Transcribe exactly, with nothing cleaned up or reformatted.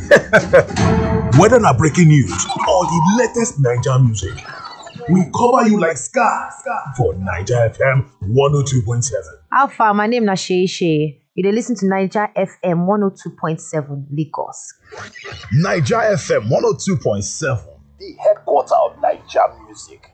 Whether na breaking news or the latest Naija music, we cover you like scar for Naija F M one oh two point seven. Alpha, my name na Shey Shey. You dey listen to Naija F M one oh two point seven Lagos. Naija F M one oh two point seven, the headquarter of Naija music.